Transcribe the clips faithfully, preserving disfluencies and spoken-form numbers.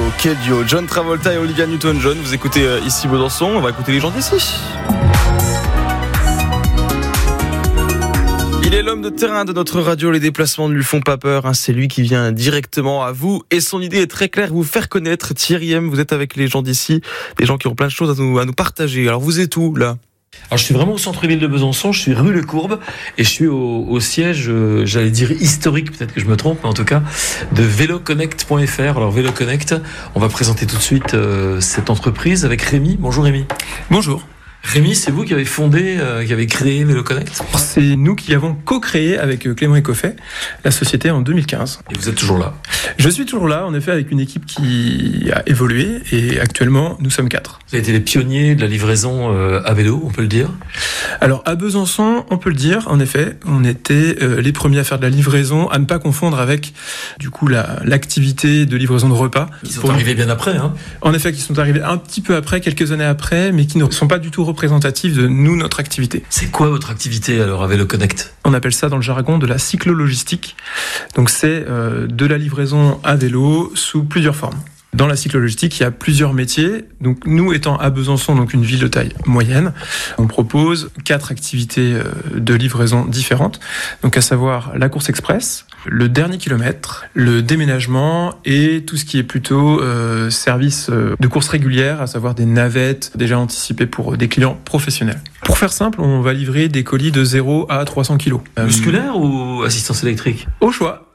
quel duo. John Travolta et Olivia Newton-John. Vous écoutez euh, ici Besançon, on va écouter les gens d'ici. Il est l'homme de terrain de notre radio, les déplacements ne lui font pas peur, hein. C'est lui qui vient directement à vous et son idée est très claire, vous faire connaître. Thierry M, vous êtes avec les gens d'ici, des gens qui ont plein de choses à nous, à nous partager. Alors vous êtes où là ? Alors je suis vraiment au centre-ville de Besançon, je suis rue Le Courbe et je suis au, au siège, euh, j'allais dire historique, peut-être que je me trompe, mais en tout cas de vélo connect point f r. Alors Vélo Connect, on va présenter tout de suite euh, cette entreprise avec Rémi. Bonjour Rémi. Bonjour. Rémi, c'est vous qui avez fondé, euh, qui avez créé Vélo Connect ? C'est nous qui avons co-créé avec Clément Ecoffet la société en deux mille quinze. Et vous êtes toujours là ? Je suis toujours là, en effet, avec une équipe qui a évolué et actuellement nous sommes quatre. Vous avez été les pionniers de la livraison euh, à vélo, on peut le dire ? Alors à Besançon, on peut le dire, en effet, on était euh, les premiers à faire de la livraison, à ne pas confondre avec du coup la, l'activité de livraison de repas. Qui sont Pour... arrivés bien après, hein ? En effet, qui sont arrivés un petit peu après, quelques années après, mais qui ne sont pas du tout représentatifs de nous, notre activité. C'est quoi votre activité alors à Vélo Connect ? On appelle ça dans le jargon de la cyclologistique. Donc c'est euh, de la livraison à vélo sous plusieurs formes. Dans la cyclologistique, il y a plusieurs métiers. Donc, nous étant à Besançon, donc une ville de taille moyenne, on propose quatre activités de livraison différentes. Donc, à savoir la course express, le dernier kilomètre, le déménagement et tout ce qui est plutôt euh, service de course régulière, à savoir des navettes déjà anticipées pour des clients professionnels. Pour faire simple, on va livrer des colis de zéro à trois cents kilos. Musculaire euh, ou assistance électrique ? Au choix.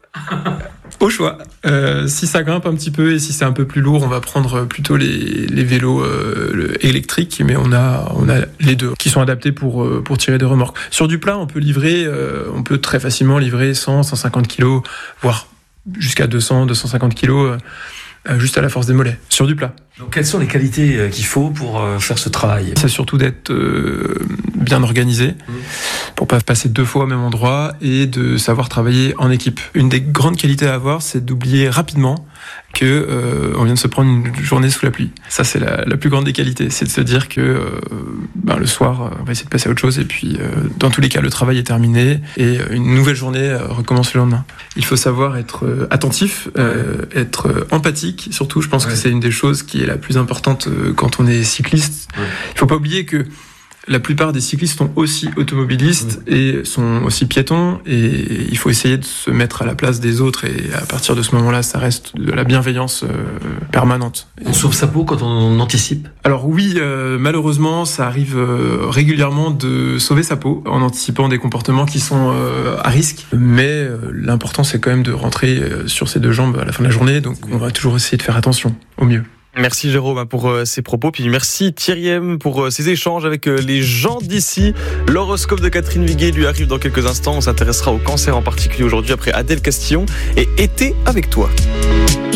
Au choix. Euh, si ça grimpe un petit peu et si c'est un peu plus lourd, on va prendre plutôt les, les vélos euh, électriques, mais on a, on a les deux qui sont adaptés pour, euh, pour tirer des remorques. Sur du plat, on peut livrer, euh, on peut très facilement livrer cent, cent cinquante kilos, voire jusqu'à deux cents, deux cent cinquante kilos, euh, juste à la force des mollets, sur du plat. Donc, quelles sont les qualités qu'il faut pour faire ce travail ? C'est surtout d'être euh, bien organisé, mmh. pour pas passer deux fois au même endroit et de savoir travailler en équipe. Une des grandes qualités à avoir, c'est d'oublier rapidement que euh, on vient de se prendre une journée sous la pluie. Ça, c'est la, la plus grande des qualités, c'est de se dire que euh, ben, le soir, on va essayer de passer à autre chose et puis euh, dans tous les cas, le travail est terminé et une nouvelle journée euh, recommence le lendemain. Il faut savoir être euh, attentif, euh, être euh, empathique, surtout. Je pense ouais. que c'est une des choses qui est la plus importante euh, quand on est cycliste. Ouais. Il faut pas oublier que la plupart des cyclistes sont aussi automobilistes mmh. et sont aussi piétons et il faut essayer de se mettre à la place des autres et à partir de ce moment-là, ça reste de la bienveillance euh, permanente. On sauve sa peau quand on anticipe ? Alors oui, euh, malheureusement, ça arrive euh, régulièrement de sauver sa peau en anticipant des comportements qui sont euh, à risque. Mais euh, l'important, c'est quand même de rentrer euh, sur ses deux jambes à la fin de la journée, donc on va toujours essayer de faire attention au mieux. Merci Jérôme pour euh, ces propos, puis merci Thierry M pour euh, ces échanges avec euh, les gens d'ici. L'horoscope de Catherine Viguet lui arrive dans quelques instants. On s'intéressera au cancer en particulier aujourd'hui après Adèle Castillon et Été avec toi.